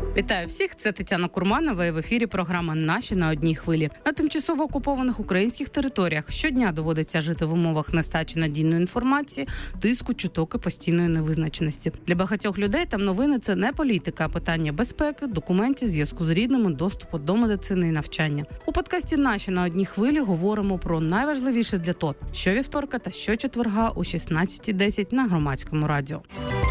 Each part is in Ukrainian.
Вітаю всіх, це Тетяна Курманова і в ефірі програма «Наші на одній хвилі». На тимчасово окупованих українських територіях щодня доводиться жити в умовах нестачі надійної інформації, тиску, чуток і постійної невизначеності. Для багатьох людей там новини – це не політика, а питання безпеки, документів, зв'язку з рідними, доступу до медицини і навчання. У подкасті «Наші на одній хвилі» говоримо про найважливіше для ТОТ – щовівторка та щочетверга о 16:10 на Громадському радіо.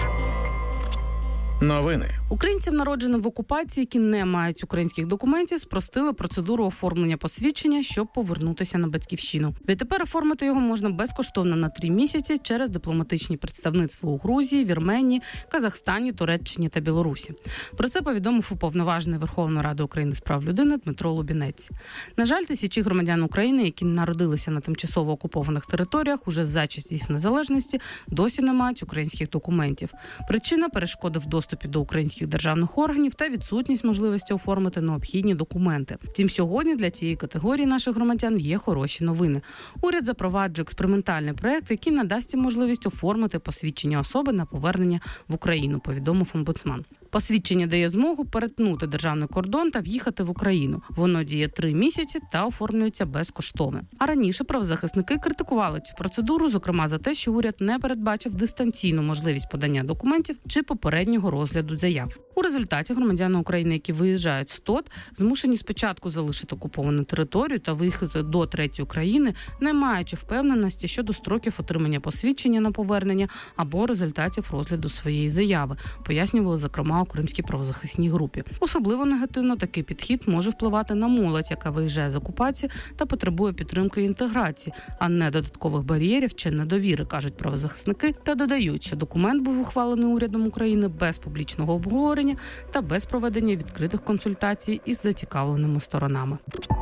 Новини. Українцям, народженим в окупації, які не мають українських документів, спростили процедуру оформлення посвідчення, щоб повернутися на батьківщину. Відтепер оформити його можна безкоштовно на 3 місяці через дипломатичні представництва у Грузії, Вірменії, Казахстані, Туреччині та Білорусі. Про це повідомив уповноважений Верховної Ради України з прав людини Дмитро Лубінець. На жаль, тисячі громадян України, які народилися на тимчасово окупованих територіях уже за часів незалежності, досі не мають українських документів. Причина – перешкоди в доступі до українських державних органів та відсутність можливості оформити необхідні документи. Втім, сьогодні для цієї категорії наших громадян є хороші новини. Уряд запроваджує експериментальний проект, який надасть їм можливість оформити посвідчення особи на повернення в Україну, повідомив омбудсман. Посвідчення дає змогу перетнути державний кордон та в'їхати в Україну. Воно діє 3 місяці та оформлюється безкоштовно. А раніше правозахисники критикували цю процедуру, зокрема за те, що уряд не передбачив дистанційну можливість подання документів чи попереднього розгляду заяв. У результаті громадяни України, які виїжджають з ТОТ, змушені спочатку залишити окуповану територію та виїхати до третьої країни, не маючи впевненості щодо строків отримання посвідчення на повернення або результатів розгляду своєї заяви, пояснювали, зокрема, у Кримській правозахисній групі. Особливо негативно такий підхід може впливати на молодь, яка виїжджає з окупації та потребує підтримки і інтеграції, а не додаткових бар'єрів чи недовіри, кажуть правозахисники, та додають, що документ був ухвалений урядом України без публічного обговорення та без проведення відкритих консультацій із зацікавленими сторонами.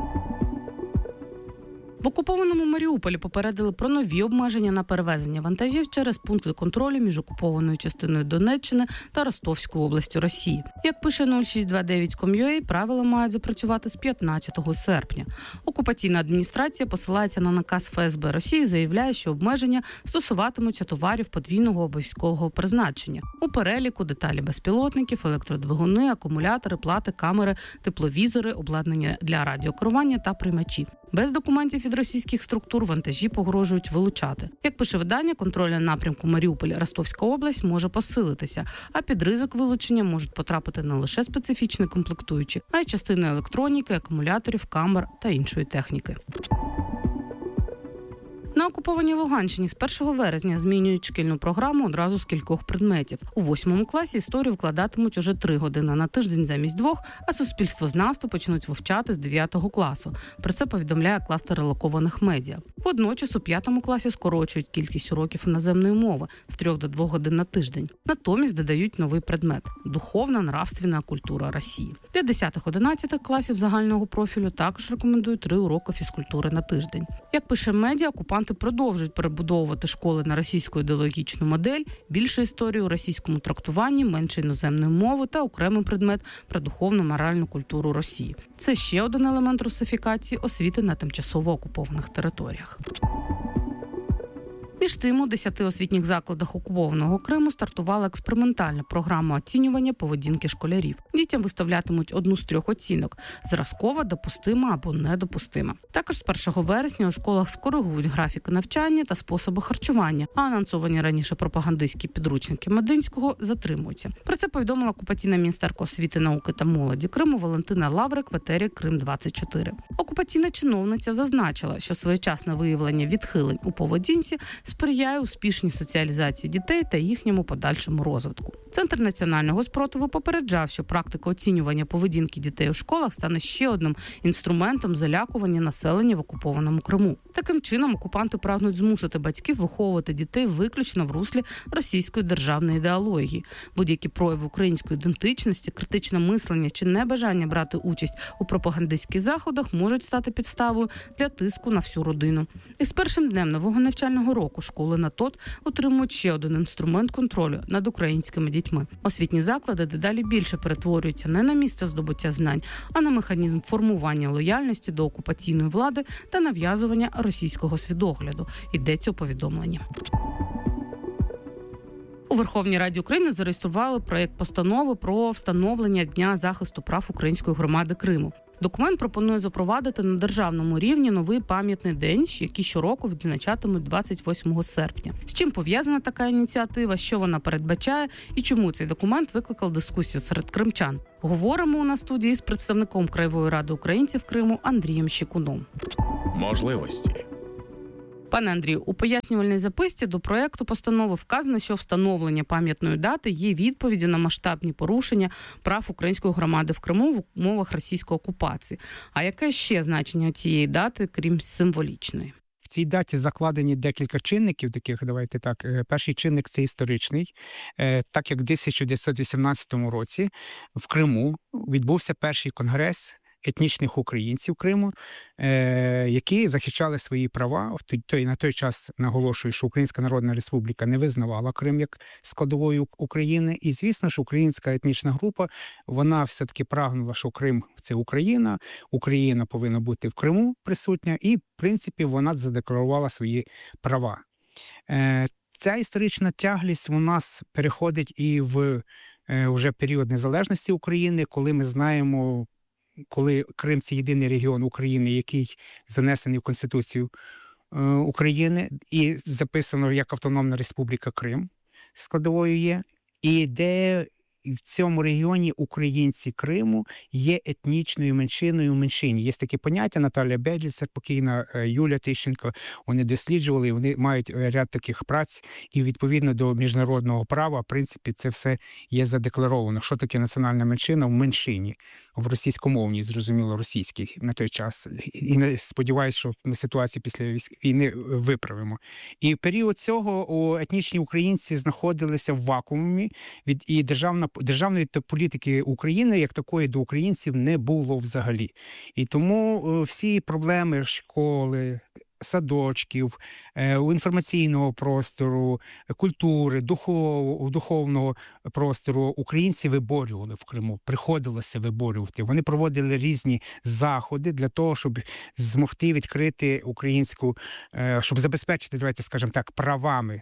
В окупованому Маріуполі попередили про нові обмеження на перевезення вантажів через пункти контролю між окупованою частиною Донеччини та Ростовською областю Росії. Як пише 0629.com.ua, правила мають запрацювати з 15 серпня. Окупаційна адміністрація посилається на наказ ФСБ Росії, заявляє, що обмеження стосуватимуться товарів подвійного обов'язкового призначення. У переліку деталі безпілотників, електродвигуни, акумулятори, плати, камери, тепловізори, обладнання для радіокерування та приймачі. Без документів від російських структур вантажі погрожують вилучати. Як пише видання, контроль на напрямку Маріуполь-Ростовська область може посилитися, а під ризик вилучення можуть потрапити не лише специфічні комплектуючі, а й частини електроніки, акумуляторів, камер та іншої техніки. На окупованій Луганщині з 1 вересня змінюють шкільну програму одразу з кількох предметів. У 8 класі історію вкладатимуть уже 3 години на тиждень замість 2, а суспільствознавство почнуть вивчати з 9 класу. Про це повідомляє кластер релокованих медіа. Водночас у 5 класі скорочують кількість уроків іноземної мови з 3 до 2 годин на тиждень. Натомість додають новий предмет – духовна, нравственна культура Росії. Для 10-11 класів загального профілю також рекомендують 3 уроки фізкультури на тиждень. Як пише медіа, окупанти продовжують перебудовувати школи на російську ідеологічну модель, більше історії у російському трактуванні, менше іноземної мови та окремий предмет про духовну моральну культуру Росії. Це ще один елемент русифікації освіти на тимчасово окупованих територіях. Між тим, у 10 освітніх закладах окупованого Криму стартувала експериментальна програма оцінювання поведінки школярів. Дітям виставлятимуть одну з 3 оцінок – зразкова, допустима або недопустима. Також з 1 вересня у школах скоригують графіки навчання та способи харчування, а анонсовані раніше пропагандистські підручники Мединського затримуються. Про це повідомила окупаційна міністерка освіти, науки та молоді Криму Валентина Лаврик в етері Крим-24. Окупаційна чиновниця зазначила, що своєчасне виявлення відхилень у поведінці сприяє успішній соціалізації дітей та їхньому подальшому розвитку. Центр національного спротиву попереджав, що практика оцінювання поведінки дітей у школах стане ще одним інструментом залякування населення в окупованому Криму. Таким чином, окупанти прагнуть змусити батьків виховувати дітей виключно в руслі російської державної ідеології. Будь-які прояви української ідентичності, критичне мислення чи небажання брати участь у пропагандистських заходах можуть стати підставою для тиску на всю родину. І з першим днем нового навчального року школи на ТОТ отримують ще один інструмент контролю над українськими дітьми. Освітні заклади дедалі більше перетворюються не на місце здобуття знань, а на механізм формування лояльності до окупаційної влади та нав'язування російського світогляду. Йдеться у повідомленні. У Верховній Раді України зареєстрували проєкт постанови про встановлення Дня захисту прав української громади Криму. Документ пропонує запровадити на державному рівні новий пам'ятний день, який щороку відзначатимуть 28 серпня. З чим пов'язана така ініціатива, що вона передбачає і чому цей документ викликав дискусію серед кримчан? Говоримо на студії з представником Краєвої ради українців Криму Андрієм Щекуном. Можливості. Пане Андрію, у пояснювальній записці до проєкту постанови вказано, що встановлення пам'ятної дати є відповіддю на масштабні порушення прав української громади в Криму в умовах російської окупації. А яке ще значення цієї дати, крім символічної? В цій даті закладені декілька чинників таких, давайте так. Перший чинник – це історичний. Так як в 1918 році в Криму відбувся перший конгрес етнічних українців Криму, які захищали свої права. На той час, наголошую, що Українська Народна Республіка не визнавала Крим як складовою України. І, звісно ж, українська етнічна група, вона все-таки прагнула, що Крим – це Україна, Україна повинна бути в Криму присутня, і, в принципі, вона задекларувала свої права. Ця історична тяглість у нас переходить і в вже період незалежності України, коли ми знаємо, коли Крим – це єдиний регіон України, який занесений в Конституцію України і записано як Автономна Республіка Крим, складовою є, і де в цьому регіоні українці Криму є етнічною меншиною в меншині. Є таке поняття, Наталя Бедліцер, покійна, Юля Тищенко, вони досліджували, вони мають ряд таких праць, і відповідно до міжнародного права, в принципі, це все є задекларовано. Що таке національна меншина в меншині, в російськомовній, зрозуміло, російській на той час. І сподіваюся, що ми ситуацію після війни виправимо. І в період цього етнічні українці знаходилися в вакуумі, і державної політики України як такої до українців не було взагалі. І тому всі проблеми школи, садочків, інформаційного простору, культури, духовного простору українці виборювали в Криму, приходилося виборювати. Вони проводили різні заходи для того, щоб змогти відкрити українську, щоб забезпечити, давайте скажемо так, правами.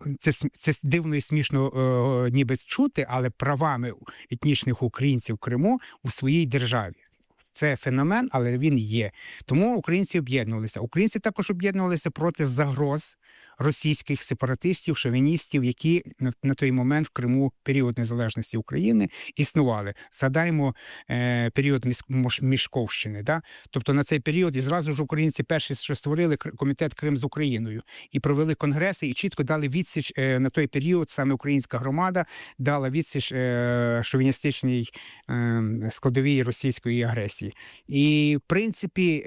Це дивно і смішно ніби чути, але правами етнічних українців в Криму у своїй державі. Це феномен, але він є. Тому українці об'єднувалися. Українці також об'єднувалися проти загроз російських сепаратистів, шовіністів, які на той момент в Криму, період незалежності України, існували. Згадаємо період Мішковщини. Да? Тобто на цей період і зразу ж українці перші, що створили комітет Крим з Україною, і провели конгреси, і чітко дали відсіч на той період, саме українська громада дала відсіч шовіністичній складовій російської агресії. І, в принципі,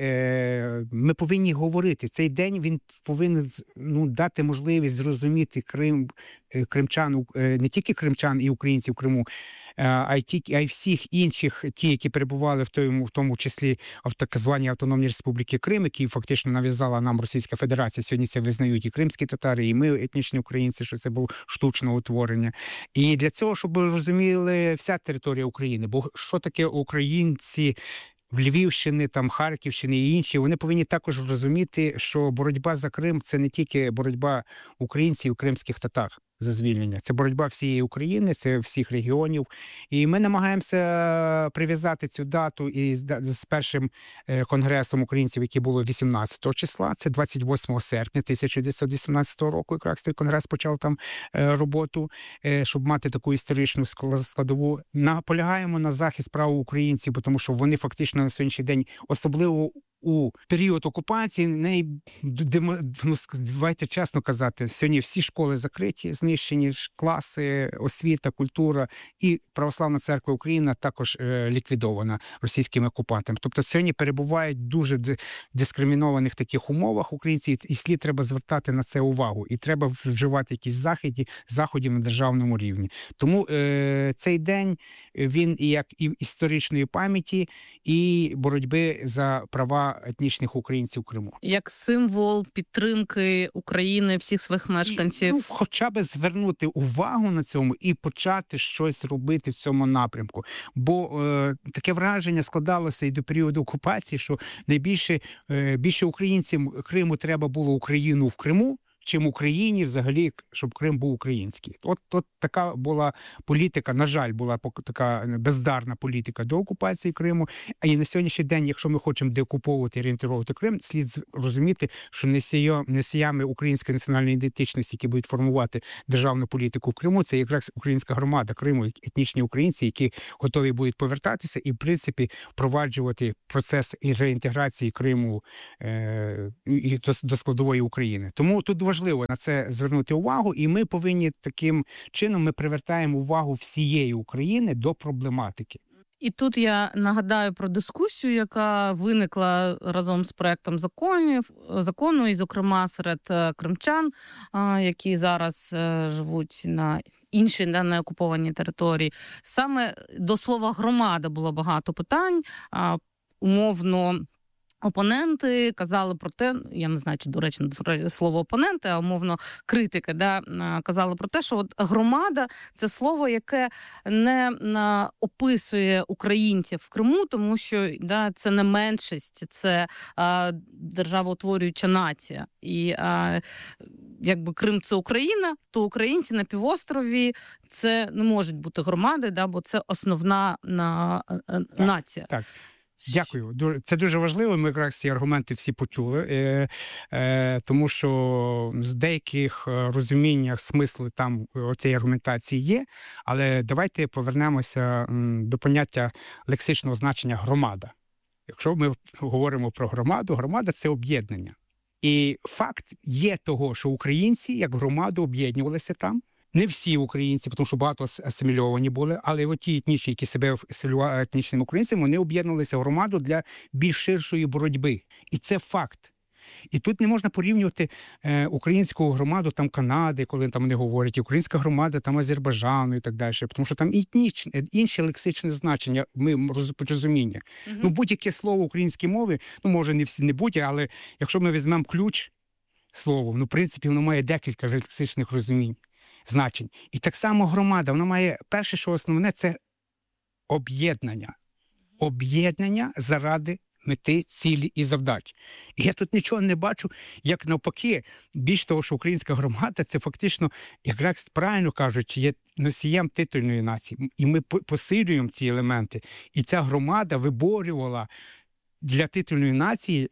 ми повинні говорити. Цей день він повинен дати можливість зрозуміти кримчан, не тільки кримчан і українців в Криму, а й всіх інших, ті, які перебували в тому числі в так званій Автономній Республіці Крим, які фактично нав'язала нам Російська Федерація. Сьогодні це визнають і кримські татари, і ми, етнічні українці, що це було штучне утворення. І для цього, щоб розуміли вся територія України, бо що таке українці Львівщини, Харківщини і інші, вони повинні також розуміти, що боротьба за Крим – це не тільки боротьба українців і кримських татар за звільнення. Це боротьба всієї України, це всіх регіонів. І ми намагаємося прив'язати цю дату з першим конгресом українців, який було 18 числа, це 28 серпня 1918 року, якраз той конгрес почав там роботу, щоб мати таку історичну складову. Наполягаємо на захист прав українців, тому що вони фактично на сьогоднішній день, особливо у період окупації, давайте чесно казати, сьогодні всі школи закриті, знищені класи, освіта, культура, і Православна Церква України також ліквідована російськими окупантами. Тобто сьогодні перебувають дуже дискримінованих таких умовах українці, і слід треба звертати на це увагу. І треба вживати якісь заходів на державному рівні. Тому цей день, він і як і історичної пам'яті, і боротьби за права етнічних українців в Криму. Як символ підтримки України, всіх своїх мешканців. Хоча б звернути увагу на цьому і почати щось робити в цьому напрямку. Бо таке враження складалося і до періоду окупації, що більше українцям Криму треба було Україну в Криму, чим Україні взагалі, щоб Крим був український. От така була політика, на жаль, була така бездарна політика до окупації Криму. А і на сьогоднішній день, якщо ми хочемо деокуповувати, орієнтувати Крим, слід розуміти, що носіями української національної ідентичності, які будуть формувати державну політику в Криму, це якраз українська громада Криму, етнічні українці, які готові будуть повертатися і, в принципі, впроваджувати процес і реінтеграції Криму і до складової України. Тому тут важливо на це звернути увагу, і ми повинні таким чином, ми привертаємо увагу всієї України до проблематики. І тут я нагадаю про дискусію, яка виникла разом з проектом закону, і, зокрема, серед кримчан, які зараз живуть на іншій неокупованій території. Саме до слова «громада» було багато питань, умовно. Опоненти казали про те, я не знаю, чи доречно слово опоненти, а умовно критики, казали про те, що от громада – це слово, яке не описує українців в Криму, тому що це не меншість, це державоутворююча нація. І якби Крим – це Україна, то українці на півострові – це не можуть бути громади, бо це основна нація. Так. Дякую. Це дуже важливо. Ми якраз ці аргументи всі почули, тому що з деяких розуміннях смисли там цієї аргументації є, але давайте повернемося до поняття лексичного значення «громада». Якщо ми говоримо про громаду, громада – це об'єднання. І факт є того, що українці як громаду об'єднувалися там. Не всі українці, тому що багато асимільовані були, але от ті етнічні, які себе асимілювали етнічними українцями, вони об'єднувалися в громаду для більш ширшої боротьби. І це факт. І тут не можна порівнювати українську громаду там Канади, коли там вони говорять, і українська громада там Азербайджану і так далі, тому що там інші лексичне значення, порозуміння. Ну, будь-яке слово української мови, може не будь, але якщо ми візьмемо ключ слово, в принципі, воно має декілька лексичних розумінь. Значень. І так само громада, вона має, перше, що основне, це об'єднання. Об'єднання заради мети, цілі і завдач. І я тут нічого не бачу, як навпаки, більш того, що українська громада, це фактично, якраз правильно кажучи, є носієм титульної нації. І ми посилюємо ці елементи. І ця громада виборювала для титульної нації,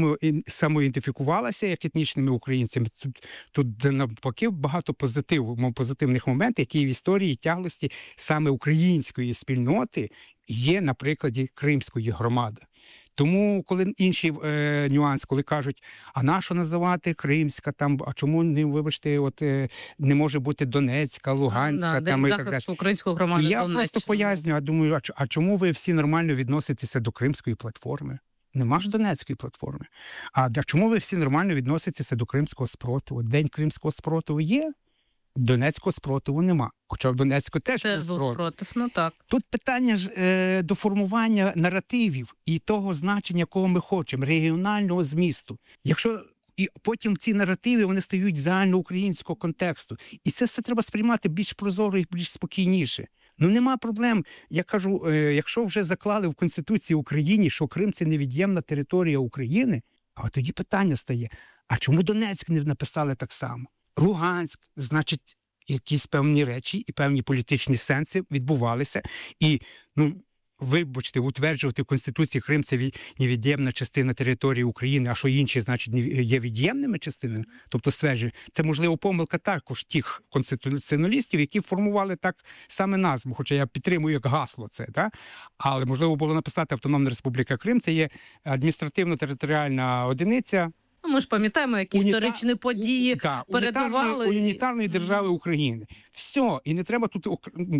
самоідентифікувалася як етнічними українцями. Тут навпаки багато позитивних моментів, які в історії тяглості саме української спільноти є на прикладі кримської громади. Тому, коли інший нюанс, коли кажуть, а на що називати кримська, там, а чому не, вибачте, не може бути Донецька, Луганська, там і так далі. Української громади. Я просто пояснюю, а думаю, а чому ви всі нормально відноситеся до Кримської платформи? Нема ж Донецької платформи. А чому ви всі нормально відноситеся до Кримського спротиву? День Кримського спротиву є, Донецького спротиву нема. Хоча в Донецьку теж був спротив. Так. Тут питання ж до формування наративів і того значення, якого ми хочемо, регіонального змісту. Якщо і потім ці наративи, вони стають загальноукраїнського контексту. І це все треба сприймати більш прозоро і більш спокійніше. Нема проблем. Я кажу, якщо вже заклали в Конституції України, що Крим – це невід'ємна територія України, а тоді питання стає, а чому Донецьк не написали так само? Луганськ, значить, якісь певні речі і певні політичні сенси відбувалися. І, вибачте, утверджувати в Конституції Крим – це невід'ємна частина території України, а що інші, значить, є від'ємними частинами. Тобто, стверджує, це, можливо, помилка також тих конституціоналістів, які формували так саме назву, хоча я підтримую як гасло це, так? Але, можливо, було написати Автономна Республіка Крим, це є адміністративно-територіальна одиниця. Ми ж пам'ятаємо, які історичні події передували. Унітарної держави України. Все, і не треба тут...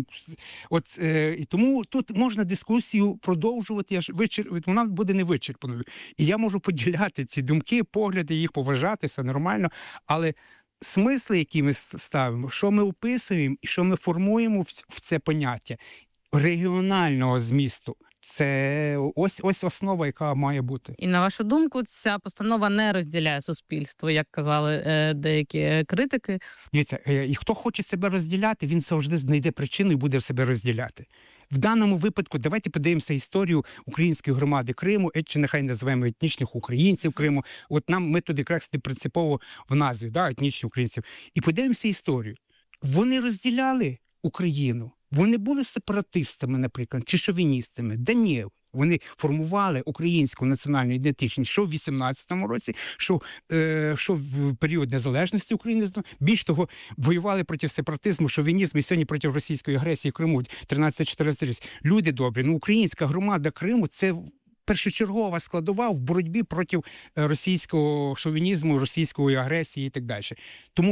І тому тут можна дискусію продовжувати, вона буде невичерпаною. І я можу поділяти ці думки, погляди, їх поважати, все нормально, але смисли, які ми ставимо, що ми описуємо і що ми формуємо в це поняття регіонального змісту, Це ось основа, яка має бути. І на вашу думку, ця постанова не розділяє суспільство, як казали деякі критики. Дивіться, і хто хоче себе розділяти, він завжди знайде причину і буде себе розділяти. В даному випадку давайте подивимося історію української громади Криму, чи нехай називаємо етнічних українців Криму. От ми тут якраз принципово в назві, етнічні українців. І подивимося історію. Вони розділяли Україну. Вони були сепаратистами, наприклад, чи шовіністами. Да ні. Вони формували українську національну ідентичність, що в 18-му році, що в період незалежності України. Більш того, воювали проти сепаратизму, шовінізму і сьогодні проти російської агресії в Криму 13-14 років. Люди добрі, українська громада Криму – це першочергова складова в боротьбі проти російського шовінізму, російської агресії і так далі. Тому